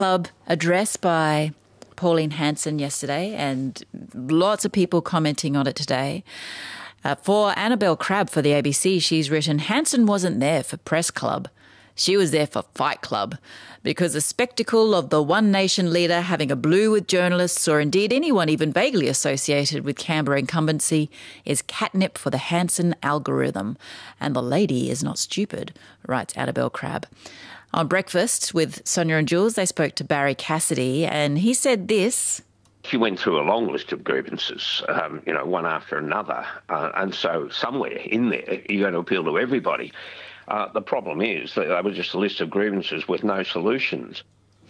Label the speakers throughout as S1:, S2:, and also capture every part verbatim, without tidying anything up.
S1: Club address by Pauline Hanson yesterday, and lots of people commenting on it today. Uh, for Annabelle Crabb for the A B C, she's written, Hanson wasn't there for Press Club. She was there for Fight Club, because the spectacle of the One Nation leader having a blue with journalists, or indeed anyone even vaguely associated with Canberra incumbency, is catnip for the Hanson algorithm. And the lady is not stupid, writes Annabelle Crabb. On Breakfast with Sonia and Jules, they spoke to Barry Cassidy, and he said this.
S2: She went through a long list of grievances, um, you know, one after another. Uh, and so somewhere in there, you're going to appeal to everybody. Uh, the problem is that they were just a list of grievances with no solutions.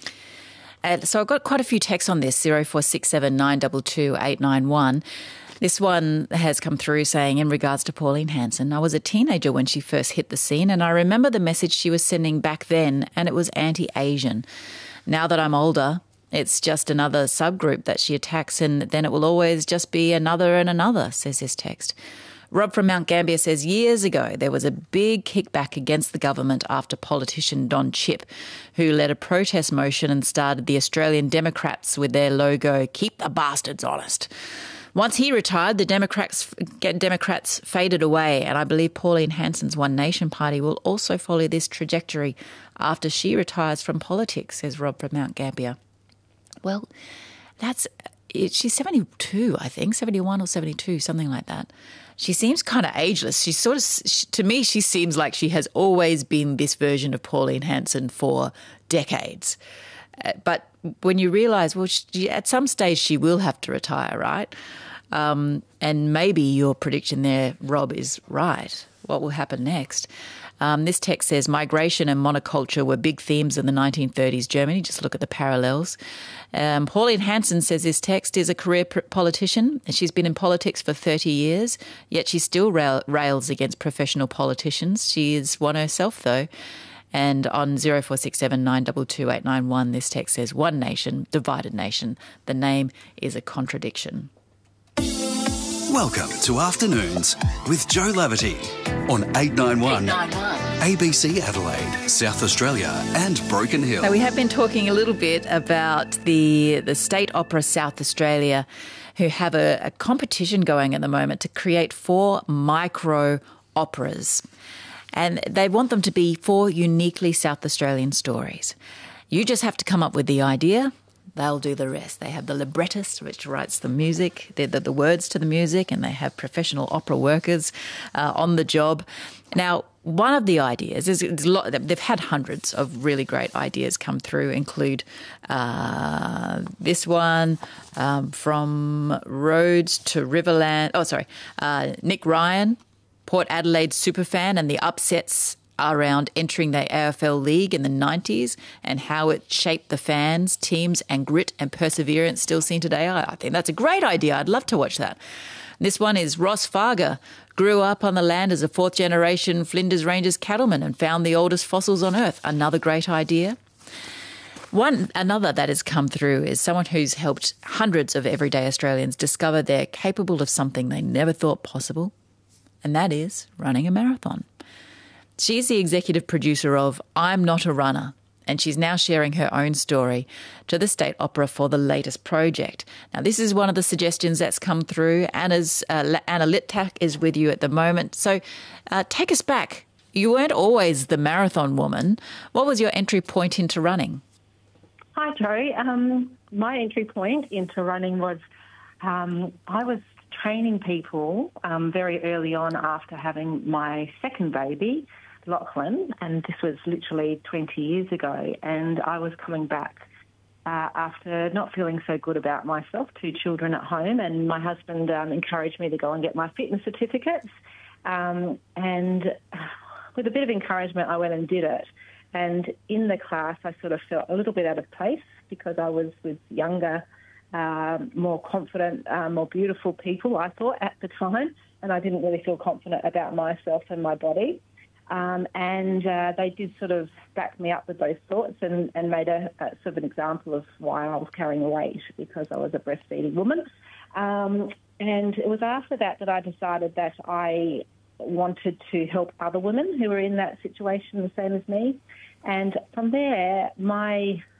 S1: And so I've got quite a few texts on this, zero four six seven nine two two eight nine one. This one has come through saying, in regards to Pauline Hanson, I was a teenager when she first hit the scene, and I remember the message she was sending back then, and it was anti-Asian. Now that I'm older, it's just another subgroup that she attacks, and then it will always just be another and another, says this text. Rob from Mount Gambier says, years ago, there was a big kickback against the government after politician Don Chipp, who led a protest motion and started the Australian Democrats with their logo, Keep the Bastards Honest. Once he retired, the Democrats Democrats faded away, and I believe Pauline Hanson's One Nation Party will also follow this trajectory after she retires from politics, says Rob from Mount Gambier. Well, that's she's seventy-two, I think, seventy-one or seventy-two, something like that. She seems kind of ageless. She's sort of, she, to me, she seems like she has always been this version of Pauline Hanson for decades. Uh, but when you realise, well, she, at some stage she will have to retire, right? Um, and maybe your prediction there, Rob, is right. What will happen next? Um, this text says, migration and monoculture were big themes in the nineteen thirties Germany. Just look at the parallels. Um, Pauline Hanson, says this text, is a career politician. She's been in politics for thirty years, yet she still rail- rails against professional politicians. She is one herself, though. And on zero four six seven nine two two eight nine one, this text says, One Nation, Divided Nation. The name is a contradiction.
S3: Welcome to Afternoons with Joe Laverty on eight nine one, A B C Adelaide, South Australia and Broken Hill.
S1: Now, we have been talking a little bit about the, the State Opera South Australia, who have a, a competition going at the moment to create four micro operas. And they want them to be four uniquely South Australian stories. You just have to come up with the idea. They'll do the rest. They have the librettist, which writes the music, the, the, the words to the music, and they have professional opera workers uh, on the job. Now, one of the ideas is, is a lot, they've had hundreds of really great ideas come through, include uh, this one um, from Rhodes to Riverland. Oh, sorry, uh, Nick Ryan, Port Adelaide superfan, and the upsets around entering the A F L League in the nineties and how it shaped the fans, teams, and grit and perseverance still seen today. I think that's a great idea. I'd love to watch that. This one is Ross Farger, grew up on the land as a fourth-generation Flinders Ranges cattleman and found the oldest fossils on Earth. Another great idea. One another that has come through is someone who's helped hundreds of everyday Australians discover they're capable of something they never thought possible, and that is running a marathon. She's the executive producer of I'm Not a Runner, and she's now sharing her own story to the State Opera for the latest project. Now, this is one of the suggestions that's come through. Anna's uh, Anna Litak is with you at the moment. So uh, take us back. You weren't always the marathon woman. What was your entry point into running?
S4: Hi, Joe. Um, my entry point into running was um, I was training people um, very early on after having my second baby, Lachlan, and this was literally twenty years ago, and I was coming back uh, after not feeling so good about myself, two children at home, and my husband um, encouraged me to go and get my fitness certificates, um, and with a bit of encouragement I went and did it, and in the class I sort of felt a little bit out of place because I was with younger, uh, more confident, uh, more beautiful people, I thought, at the time, and I didn't really feel confident about myself and my body. Um, and uh, they did sort of back me up with those thoughts and, and made a, a sort of an example of why I was carrying weight because I was a breastfeeding woman. Um, and it was after that that I decided that I wanted to help other women who were in that situation the same as me. And from there, my